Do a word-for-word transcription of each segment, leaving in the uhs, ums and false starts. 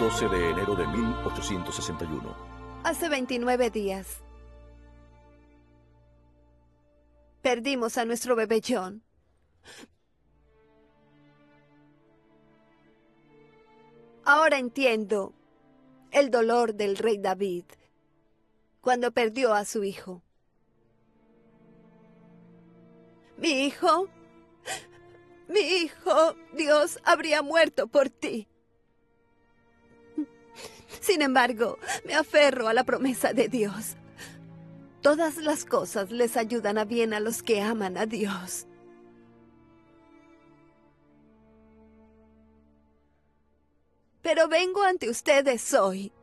doce de enero de mil ochocientos sesenta y uno. Hace veintinueve días. Perdimos a nuestro bebé John. Ahora entiendo el dolor del rey David cuando perdió a su hijo. Mi hijo, mi hijo, Dios habría muerto por ti. Sin embargo, me aferro a la promesa de Dios. Todas las cosas les ayudan a bien a los que aman a Dios. Pero vengo ante ustedes hoy,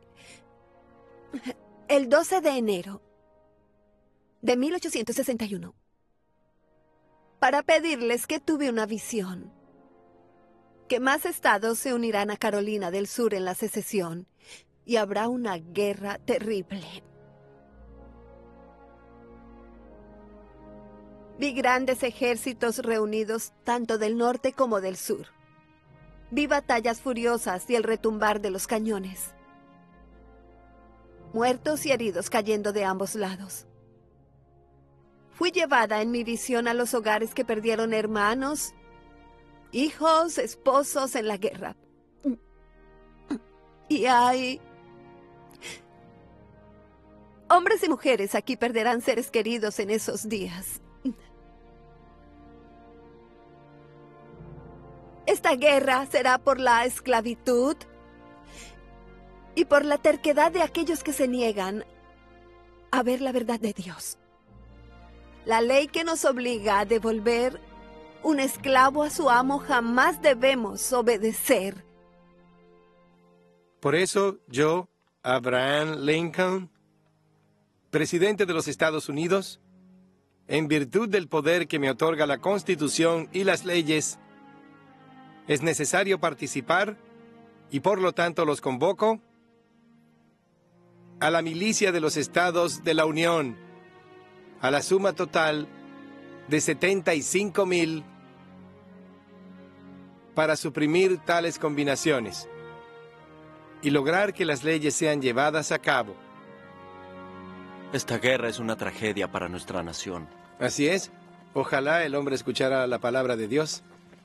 el doce de enero de mil ochocientos sesenta y uno, para pedirles que tuve una visión, que más estados se unirán a Carolina del Sur en la secesión y habrá una guerra terrible. Vi grandes ejércitos reunidos tanto del norte como del sur. Vi batallas furiosas y el retumbar de los cañones. Muertos y heridos cayendo de ambos lados. Fui llevada en mi visión a los hogares que perdieron hermanos, hijos, esposos en la guerra. Y hay... hombres y mujeres aquí perderán seres queridos en esos días. Esta guerra será por la esclavitud y por la terquedad de aquellos que se niegan a ver la verdad de Dios. La ley que nos obliga a devolver un esclavo a su amo jamás debemos obedecer. Por eso yo, Abraham Lincoln, presidente de los Estados Unidos, en virtud del poder que me otorga la Constitución y las leyes, es necesario participar y por lo tanto los convoco a la milicia de los estados de la Unión, a la suma total de setenta y cinco mil para suprimir tales combinaciones y lograr que las leyes sean llevadas a cabo. Esta guerra es una tragedia para nuestra nación. Así es. Ojalá el hombre escuchara la palabra de Dios.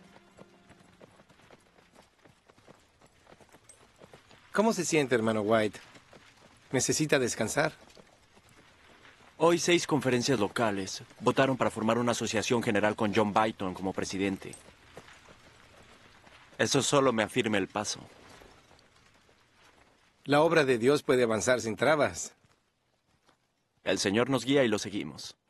¿Cómo se siente, hermano White? ¿Necesita descansar? Hoy seis conferencias locales votaron para formar una asociación general con John Byton como presidente. Eso solo me afirma el paso. La obra de Dios puede avanzar sin trabas. El Señor nos guía y lo seguimos.